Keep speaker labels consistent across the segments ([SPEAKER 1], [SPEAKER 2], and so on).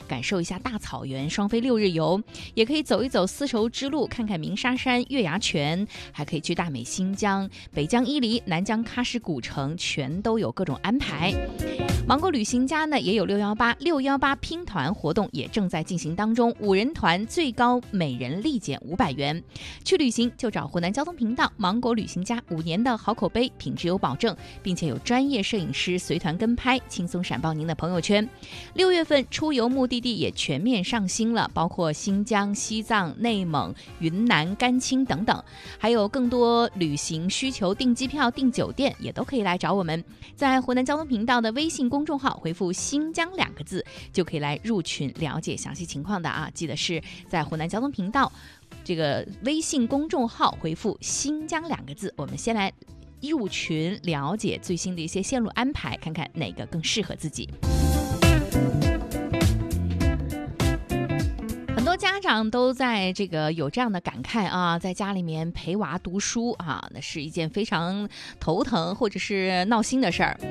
[SPEAKER 1] 感受一下大草原，双飞6日游，也可以走一走丝绸之路，看看鸣沙山、月牙泉，还可以去大美新疆、北疆伊犁、南疆喀什古城，全都有各种安排。芒果旅行家呢也有618拼团活动也正在进行当中，5人团最高每人立减500元。去旅行就找湖南交通频道芒果旅行家，5年的好口碑，品质有保证，并且有专业摄影师随团跟拍，轻松闪爆您的朋友圈。6月份出游目的地也全面上新了，包括新疆、西藏、内蒙、云南、甘青等等，还有更多旅行需求，订机票、订酒店也都可以来找我们。在湖南交通频道的微信公众号回复新疆2个字，就可以来入群了解详细情况的啊！记得是在湖南交通频道这个微信公众号回复新疆2个字，我们先来入群了解最新的一些线路安排，看看哪个更适合自己。很多家长都在这个有这样的感慨啊，在家里面陪娃读书啊，那是一件非常头疼或者是闹心的事儿。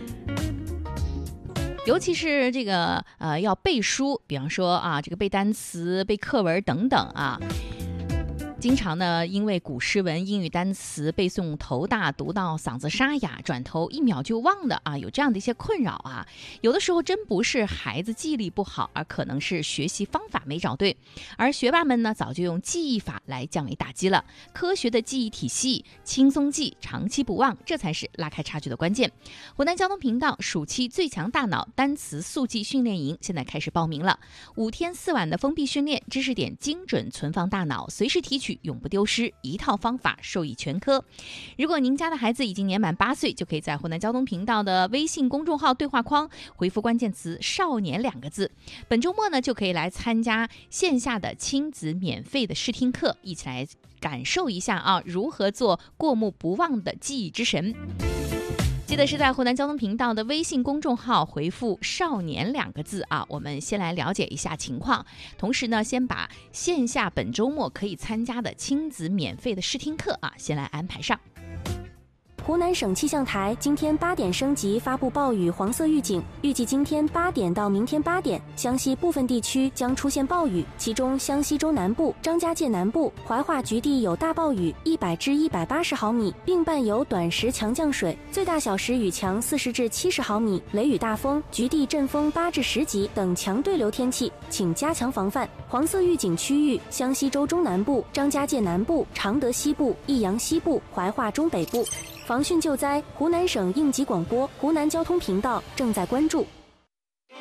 [SPEAKER 1] 尤其是这个要背书，比方说啊，这个背单词、背课文等等啊。经常呢，因为古诗文、英语单词背诵头大，读到嗓子沙哑，转头1秒就忘的啊，有这样的一些困扰啊。有的时候真不是孩子记忆力不好，而可能是学习方法没找对。而学霸们呢，早就用记忆法来降维打击了。科学的记忆体系，轻松记，长期不忘，这才是拉开差距的关键。湖南交通频道暑期最强大脑单词速记训练营现在开始报名了，5天4晚的封闭训练，知识点精准存放大脑，随时提取，永不丢失，一套方法受益全科。如果您家的孩子已经年满8岁，就可以在湖南交通频道的微信公众号对话框回复关键词少年2个字。本周末呢，就可以来参加线下的亲子免费的试听课，一起来感受一下啊，如何做过目不忘的记忆之神。记得是在湖南交通频道的微信公众号回复少年2个字啊，我们先来了解一下情况，同时呢，先把线下本周末可以参加的亲子免费的试听课啊，先来安排上。
[SPEAKER 2] 湖南省气象台今天8点升级发布暴雨黄色预警，预计今天8点到明天8点，湘西部分地区将出现暴雨，其中湘西州南部、张家界南部、怀化局地有大暴雨100至180毫米，并伴有短时强降水，最大小时雨强40至70毫米，雷雨大风，局地阵风8至10级等强对流天气，请加强防范。黄色预警区域：湘西州中南部、张家界南部、常德西部、益阳西部、怀化中北部。防汛救灾，湖南省应急广播、湖南交通频道正在关注。